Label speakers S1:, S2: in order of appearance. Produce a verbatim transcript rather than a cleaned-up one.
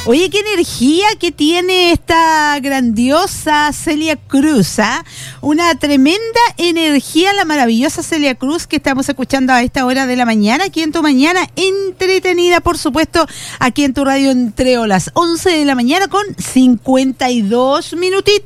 S1: Oye, qué energía que tiene esta grandiosa Celia Cruz, ¿ah? Una tremenda energía, la maravillosa Celia Cruz que estamos escuchando a esta hora de la mañana, aquí en tu mañana entretenida, por supuesto, aquí en tu radio Entre Olas, once de la mañana con cincuenta y dos minutitos.